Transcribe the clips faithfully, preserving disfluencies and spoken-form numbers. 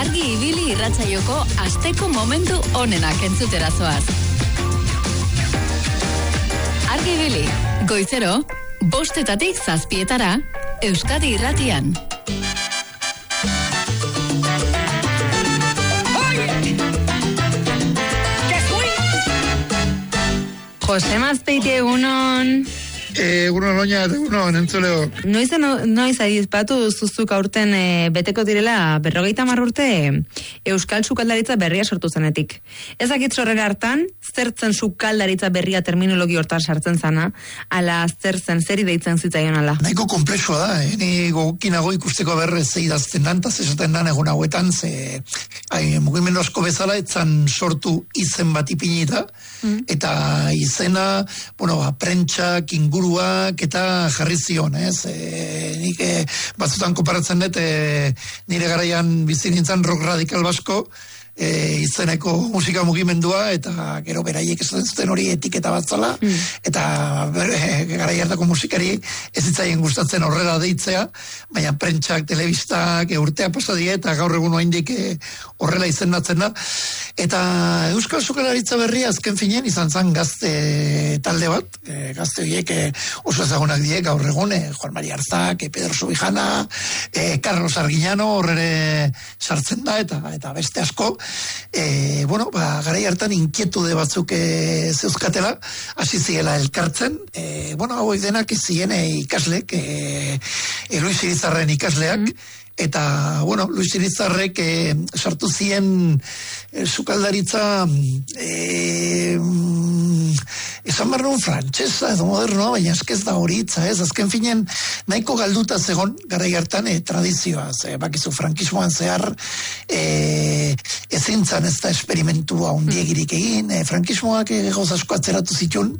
Argi ibili irratsaioko asteko momentu onenak entzutera zoaz. Argi ibili, goizero, bostetatik zazpietara, Euskadi Irratian. Jose Mazpeite, egunon. Egunon oina, egunon, entzuleo. Noiz, noiz adizpatu duzuzuk aurten e, beteko direla berrogeita hamar urte Euskal Sukaldaritza berria sortu zenetik. Ezakit sorrera hartan, zertzen sukaldaritza berria terminologi hortan sartzen zana, ala zertzen zeri deitzen zitzaion ala. Nahiko komplexua da, eh? Ni gogokinago ikusteko berrez idazten dan, eta zezaten dan egun hauetan, ze ai, mugimendu asko bezala, etzan sortu izen bat ipinita, mm. eta izena, bueno, ba, prentxak, inguruak, eta jarri zion, ez? E, nik e, batzutan koparatzen dut, e, nire garaian bizi nintzen rock radikal basko, E, izeneko musika mugimendua, eta gero beraiek esaten zuten hori etiketa bat zala, mm. eta e, garai hartako musikari ez zitzaien gustatzen horrela deitzea, baina prentxak, telebistak, e, urtea pasadie, eta gaur egun oraindik e, horrela izendatzen da. Eta Euskal Sukalaritza berria azken finean izan zen gazte talde bat, e, gazte horiek e, oso ezagunak die gaur egun, e, Juan Mari Arzak, e, Pedro Subijana, e, Carlos Arguiñano horrere sartzen da, eta, eta beste asko. E, bueno, ba, garai hartan inkietude batzuk e, zeuzkatela, hasi ziela elkartzen, e, bueno, hauek denak ziren e, ikaslek, e, e, Luis Irizarren ikasleak, mm. eta, bueno, Luis Irizarrek e, sartu zien e, sukaldaritza e, esan behar nuen frantsesa edo modernoa, baina eskez da hori itza, ez? Azken finen nahiko galduta zegon garai hartan e, tradizioa, ze, bakizu frankismoan zehar e, ezin zan ez da esperimentua ondiegirik egin, e, frankismoak e, gauz asko atzeratu zituen,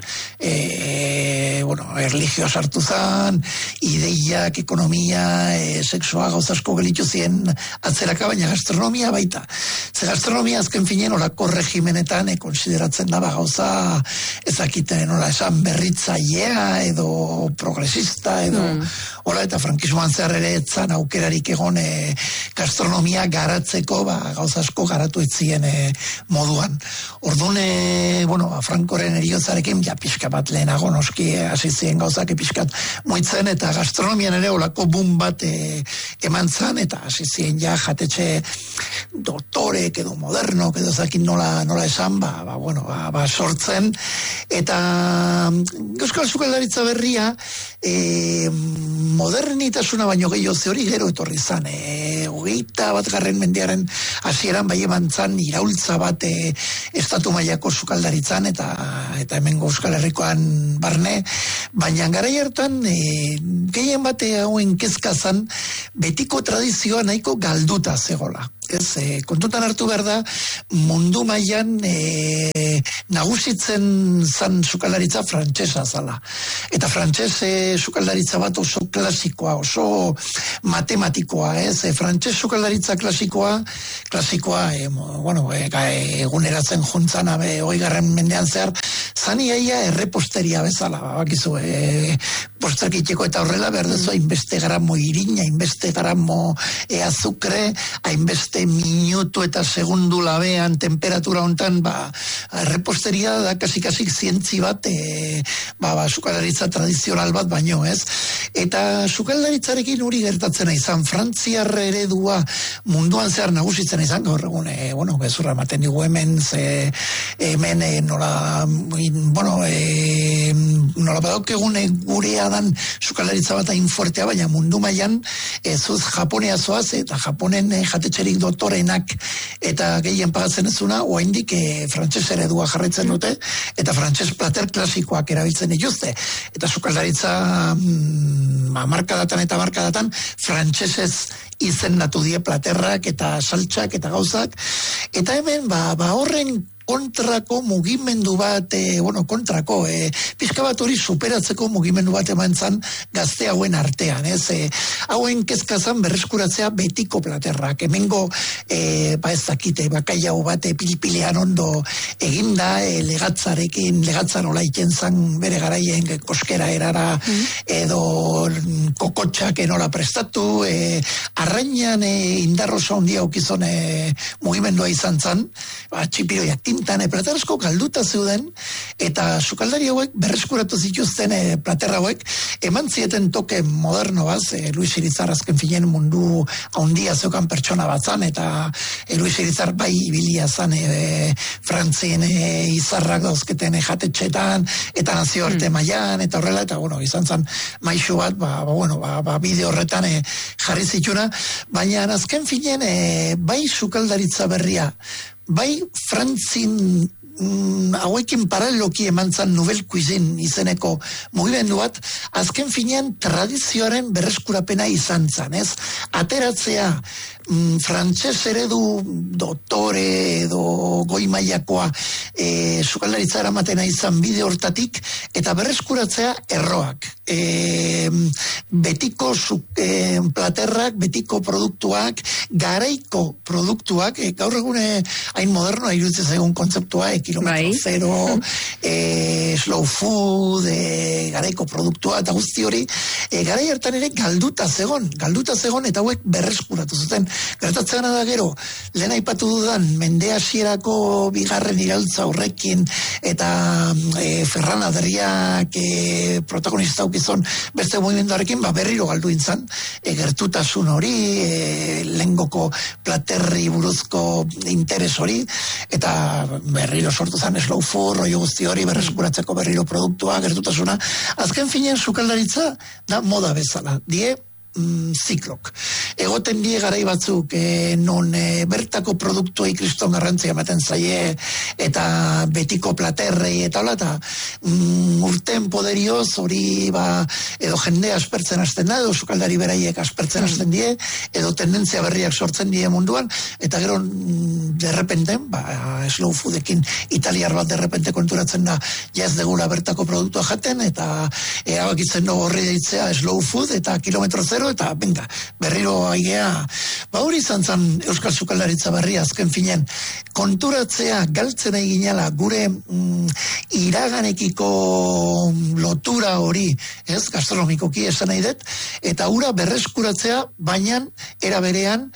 e, bueno, erlijioa sartu zan, ideiak, ekonomia, e, sexua gauz asko gelitu zien atzeraka, baina gastronomia baita. Ze gastronomia azken finen olako regimenetan e, konsideratzen da gauza ezakiten nola esan berritzailea edo progresista edo mm. hola, eta frankismoan zehar ere etzan aukerarik egon e, gastronomia garatzeko ba, gauza asko garatu etzien e, moduan. Orduan, e, bueno, Frankoren eriotzarekin ja pixka bat lehenago noski hasi zien gauzak pixkat moitzen, eta gastronomian ere olako boom bat e, eman zan, eta hasi zien ja jatetxe doktorek edo modernok edo zakin nola, nola esan, ba, ba, bueno, ba, ba sortzen, eta Euskal Sukaldaritza berria e, modernitasuna baino gehiago ze hori gero etorri zan, e, hogeita bat garren mendearen hasieran bai eman zan iraultza bat e, estatu mailako sukaldaritzan, eta eta hemengo Euskal Herrikoan barne, baina garai hartan e, gehien bate hauen kezka zan betiko tradizioa nahiko galduta zegola. Ez, e, kontutan hartu behar da, mundu mailan e, nagusitzen zan sukaldaritza frantsesa zala. Eta frantses e, sukaldaritza bat oso klasikoa, oso matematikoa, ez? E, frantses sukaldaritza klasikoa, klasikoa, e, bueno, e, eguneratzen juntzan, abe, hogeigarren mendean zehar, zan iaia erreposteria bezala, bakizu, e, posterkiteko eta horrela, behar dezu, hainbeste gramo irina, hainbeste gramo e, azukre, hainbeste minutu eta segundu labean temperatura hontan, ba, erreposteria da kasi-kasik zientzi bat, e, ba, ba, sukaldaritza tradizional bat baino, ez? Eta sukaldaritzarekin hori gertatzen izan, Frantziar eredua munduan zehar nagusitzen izan, gaur egun, e, bueno, gezurra ematen digu hemen, ze, hemen, e, nola, bueno, e, nola badauk egun e, gurea dan sukaldaritza bat hain fuertea, baina mundu mailan ez zuz Japonea zoaz, eta Japonen e, jatetxerik dotorenak eta gehien pagatzen ezuna, oaindik e, frantses eredua jarraitzen dute, eta frantses plater klasikoak erabiltzen dituzte. Eta sukaldaritza mm, markadatan eta markadatan frantsesez izendatu die platerrak eta saltsak eta gauzak. Eta hemen, ba, ba horren kontrako mugimendu bat, e, bueno, kontrako, e, pixka bat hori superatzeko mugimendu bat eman zan gazte hauen artean, ez? E, hauen kezkazan berreskuratzea betiko platerrak, hemengo, e, ba ez dakite, bakaiau bat pilipilean ondo eginda, e, legatzarekin, legatzan ola iten zan bere garaien koskera erara, mm. edo kokotxak enola prestatu, e, arrainan e, indarro zaundia ukizon e, mugimendua izan zan, ba, txipiroiak tintan, e, plater asko galduta zeuden, eta sukaldari hauek berreskuratu zituzten e, plater hauek, eman zieten toke moderno baz, e, Luis Irizar azken finen mundu haundia zeukan pertsona batzan, eta e, Luis Irizar bai ibilia zan e, Frantzien e, izarrak dauzketen e, jatetxetan, eta nazio arte mm. mailan, eta horrela, eta bueno, izan zan maixu bat, ba, ba, bueno, ba, ba bide horretan e, jarri zituna, baina azken finen e, bai sukaldaritza berria, bai Frantzin mm, hauekin paraleloki eman zan Nouvelle Cuisine izeneko mugimendu bat, azken finean tradizioaren berreskurapena izan zan, ez? Ateratzea mm, frantses eredu doktore edo goi mailakoa e, sukaldaritza eramatena izan bide hortatik, eta berreskuratzea erroak. E, betiko su, e, platerrak, betiko produktuak, garaiko produktuak, e, gaur egune hain modernoa iruditzen zaigun kontzeptua, e, kilometro bai. Zero, e, slow food, e, garaiko produktua, eta guzti hori, e, garai hartan ere galduta zegon, galduta zegon, eta hauek berreskuratu zuten. Gertatzen da gero, lehen aipatu dudan, mende hasierako bigarren iraultza horrekin, eta e, Ferran Adriak e, protagonista ukizon beste mugimenduarekin, ba, berriro galdu intzan, e, gertutasun hori, e, lengoko platerri buruzko interes hori, eta berriro sortu zan slow food, roi guzti hori, berreskuratzeko berriro produktua, gertutasuna. Azken finean sukaldaritza da moda bezala, die mm, ziklok. Egoten die garai batzuk e, non e, bertako produktuei kriston garrantzia ematen zaie, eta betiko platerrei eta hola, eta mm, urten poderioz hori ba, edo jende aspertzen hasten da, edo sukaldari beraiek aspertzen hasten die, edo tendentzia berriak sortzen die munduan, eta gero mm, derrepenten, ba, slow foodekin italiar bat derrepente konturatzen da, ja ez degula bertako produktua jaten, eta erabakitzen dugu horri deitzea slow food, eta kilometro zero, eta venga, berriro aigea, ba hori izan zan Euskal Sukaldaritza berria azken finen, konturatzea galtzen eginala gure mm, iraganekiko lotura hori, ez, gastronomikoki esan nahi dut, eta hura berreskuratzea, baina era berean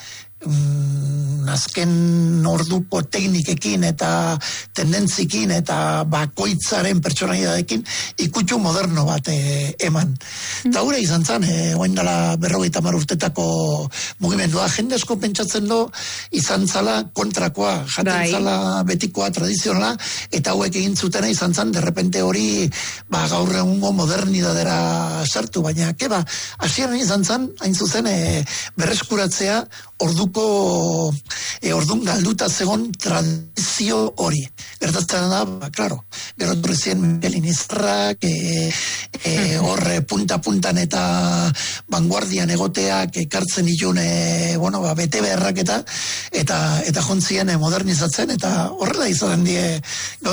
mm, azken orduko teknikekin eta tendentzikin eta bakoitzaren pertsonaidadekin ikutxu moderno bat e, eman. Mm. Eta hura izan zan, e, oain dala berrogeita hamar urtetako mugimendua, jende asko pentsatzen do izan zala kontrakoa, jaten zala betikoa, tradizionala, eta hauek egin zutena izan zan, derrepente hori ba, gaur egungo modernidadera sartu, baina keba, hasieran izan zan, hain zuzen, e, berreskuratzea orduko e, ordun galduta zegon tradizio hori. Gertatzen da, ba, klaro, gero turrizien Miguelin Izarrak, e, e, horre punta-puntan eta vanguardian egoteak ekartzen ditun, e, bueno, ba, bete beharrak eta, eta, eta jontzien modernizatzen, eta horrela izan die